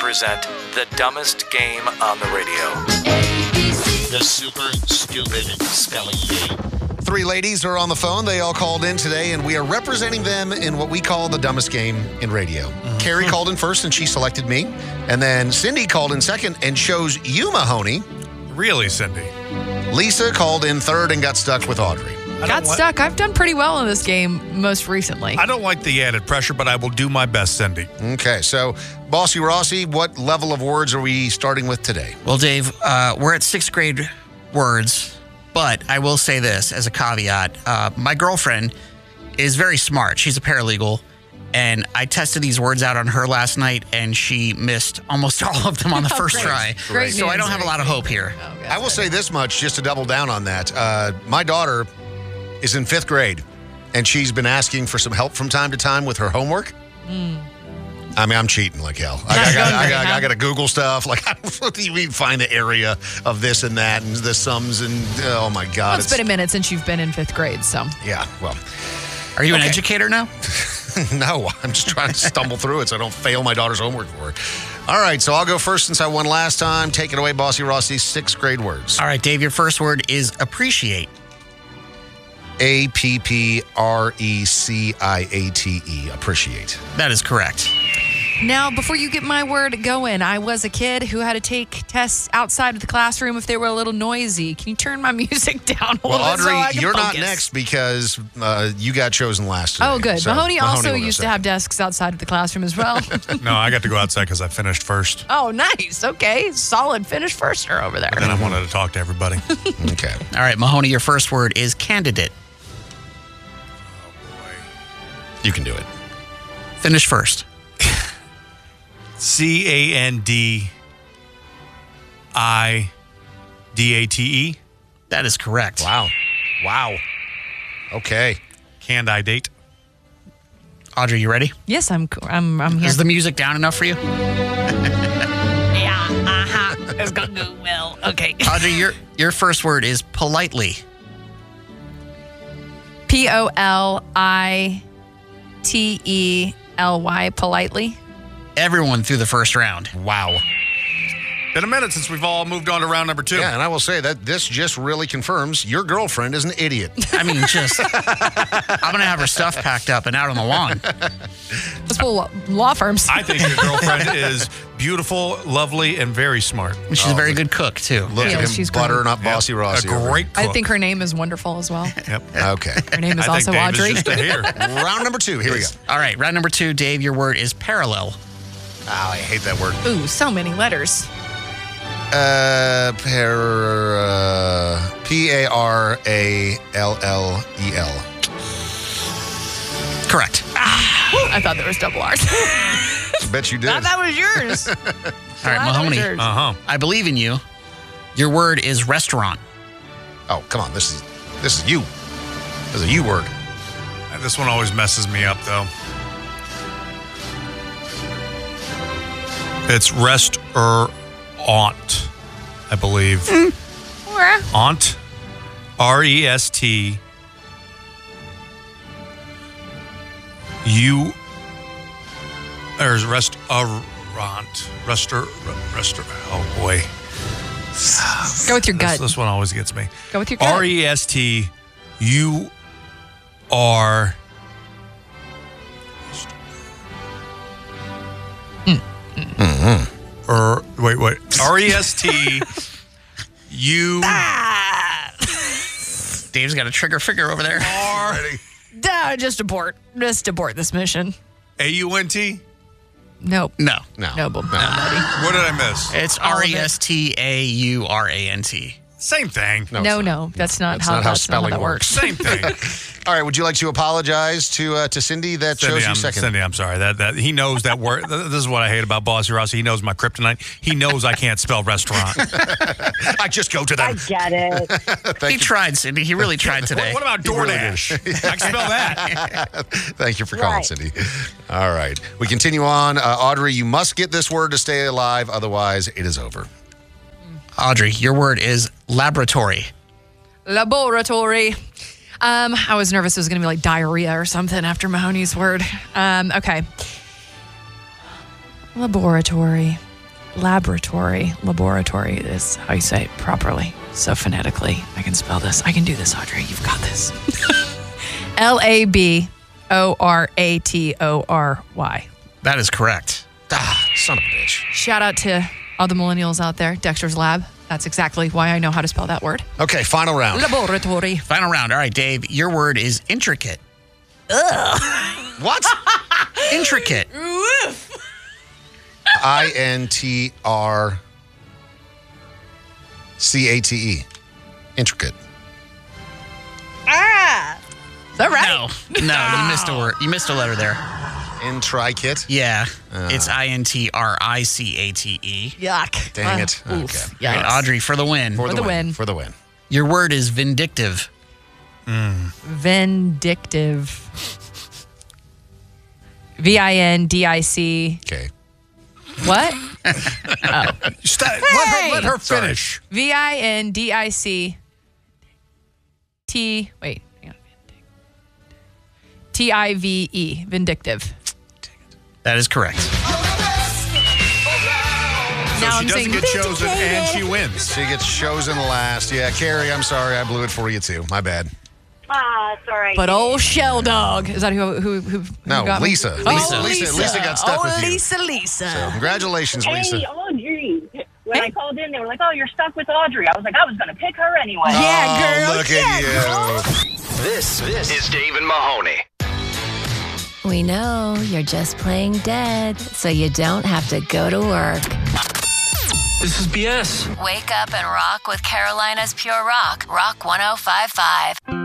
present the dumbest game on the radio. The Super Stupid Spelling Bee. 3 ladies are on the phone. They all called in today, and we are representing them in what we call the dumbest game in radio. Carrie called in first, and she selected me. And then Cindy called in second and chose you, Mahoney. Really, Cindy? Lisa called in third and got stuck with Audrey. Got stuck. I've done pretty well in this game most recently. I don't like the added pressure, but I will do my best, Cindy. Okay, so Bossy Rossi, what level of words are we starting with today? Well, Dave, we're at 6th grade words, but I will say this as a caveat. My girlfriend is very smart. She's a paralegal, and I tested these words out on her last night, and she missed almost all of them on the first try. Great so I news, don't have a lot of hope here. I will say this much, just to double down on that. My daughter is in 5th grade, and she's been asking for some help from time to time with her homework. I mean, I'm cheating like hell. I got to Google stuff. Like, I don't even find the area of this and that and the sums and, oh, my God. Well, it's been a minute since you've been in 5th grade, so. Yeah, well. Are you an educator now? No, I'm just trying to stumble through it so I don't fail my daughter's homework for her. All right, so I'll go first since I won last time. Take it away, Bossy Rossi, 6th grade words. All right, Dave, your first word is appreciate. Appreciate. Appreciate. That is correct. Now, before you get my word going, I was a kid who had to take tests outside of the classroom if they were a little noisy. Can you turn my music down a little bit so I Audrey, can you're focus? not next because you got chosen last today. Oh, good. So Mahoney also went used to second. have desks outside of the classroom as well. No, I got to go outside because I finished first. Oh, nice. Okay. Solid finish firster over there. Then I wanted to talk to everybody. Okay. All right, Mahoney, your first word is candidate. You can do it. Finish first. Candidate. That is correct. Wow. Okay. Candidate. Audrey, you ready? Yes, I'm here. Is the music down enough for you? Yeah, it's going to go well. Okay. Audrey, your first word is politely. Politely, politely. Everyone through the first round. Wow. Been a minute since we've all moved on to round number 2. Yeah, and I will say that this just really confirms your girlfriend is an idiot. I mean, I'm going to have her stuff packed up and out on the lawn. Let's pull law firms. I think your girlfriend is beautiful, lovely, and very smart. And she's a very good cook, too. Look Yeah, at him she's great. buttering up Bossy A Rossi. great cook. I think her name is wonderful as well. Yep. Okay. Her name is I also think Dave Audrey. is just a hair. Round number 2. Here we go. All right, round number 2, Dave, your word is parallel. Oh, I hate that word. Ooh, so many letters. Parallel. Correct. I thought there was double R's. Bet you did. Thought that was yours. All right, Mahoney, Uh-huh. I believe in you. Your word is restaurant. Oh, come on. This is you. This is a you word. This one always messes me up, though. It's restaurant, I believe. Aunt. REST. There's restaurant. Oh, boy. Go with your gut. This one always gets me. Go with your gut. RESTUR. Wait. RESTU. Dave's got a trigger finger over there. Just abort this mission. AUNT. Nope. No. Noble. What did I miss? It's All of it. RESTAURANT. Same thing. No. That's not how spelling that works. Same thing. All right. Would you like to apologize to Cindy that chose you second? Cindy, I'm sorry. That he knows that word. This is what I hate about Bossy Rossi. He knows my kryptonite. He knows I can't spell restaurant. I just go to them. I get it. He tried, Cindy. He really tried today. What about DoorDash? I can spell that. Thank you for calling, Right. Cindy. All right. We continue on. Audrey, you must get this word to stay alive. Otherwise, it is over. Audrey, your word is laboratory. Laboratory. I was nervous it was going to be like diarrhea or something after Mahoney's word. Okay. Laboratory. Laboratory is how you say it properly. So phonetically, I can spell this. I can do this, Audrey. You've got this. Laboratory. That is correct. Son of a bitch. Shout out to all the millennials out there. Dexter's Lab. That's exactly why I know how to spell that word. Okay, final round. Laboratory. Final round. All right, Dave, your word is intricate. What? Intricate. INTRCATE. Intricate. Is that right? No, you missed a word. You missed a letter there. Intricate. Yeah, it's INTRICATE. Yuck. Dang it. Oof. Okay. Yikes. All right, Audrey, for the win. For the win. For the win. Your word is vindictive. Vindictive. VINDIC. Okay. What? Let her finish. VINDIC. Wait. Hang on. TIVE. Vindictive. That is correct. Now She doesn't get chosen and she wins. She gets chosen last. Yeah, Carrie, I'm sorry. I blew it for you too. My bad. It's all right. But old Shell Dog. Is that who No, got me? Lisa. Oh, Lisa got stuck with you. Lisa. So congratulations, Hey, Lisa. Audrey. When I called in, they were like, "Oh, you're stuck with Audrey." I was like, I was going to pick her anyway. Yeah, girl. Oh, look at you. This is Dave and Mahoney. We know you're just playing dead, so you don't have to go to work. This is BS. Wake up and rock with Carolina's Pure Rock, Rock 105.5.